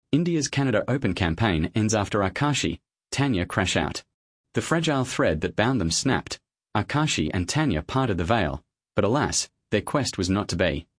India's Canada Open campaign ends after Akashi, Tanya crash out. The fragile thread that bound them snapped. Akashi and Tanya parted the veil, but alas, their quest was not to be.